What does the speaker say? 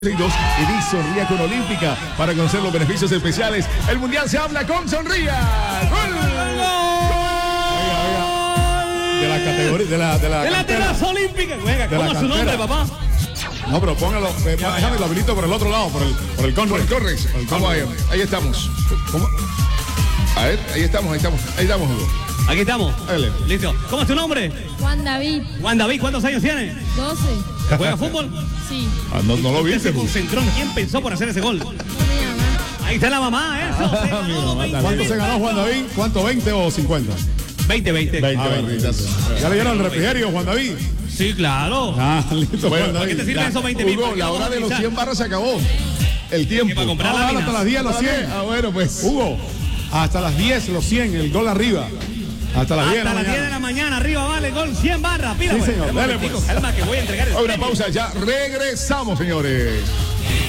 Y Sonría con Olímpica para conocer los beneficios especiales. El Mundial se habla con Sonría. ¡Gol! De la categoría, de la terraza olímpica. Venga, ¿cómo es su nombre, papá? No, pero póngalo, déjame el habilito por el otro lado, por el Conrex. Ahí estamos. ¿Cómo? A ver, ahí estamos, Hugo. Aquí estamos. Dale. Listo. ¿Cómo es tu nombre? Juan David. Juan David, ¿cuántos años tiene? 12. ¿Juega fútbol? Sí. No lo ¿Usted viste. se concentró? ¿Quién pensó por hacer ese gol? No me llama. Ahí está la mamá, eso. ¿Cuánto se ganó Juan David? ¿Cuánto, 20 o 50? 20. ¿Ya le dieron el refrigerio, Juan David? Sí, claro. Listo. Bueno, ¿para qué te sirven esos 20.000? Hugo, la hora de los 100 barras se acabó. El tiempo. Para comprar láminas. Hasta las 10 los 100. Bueno, pues. Hugo, hasta las 10 los 100, el gol arriba. Hasta las 10 Hasta las 10 de la mañana, arriba vale, gol 100 barras. Pila, Sí, pues. señor. Dale, pues. Calma que voy a entregar el Una premio. pausa, ya regresamos, señores.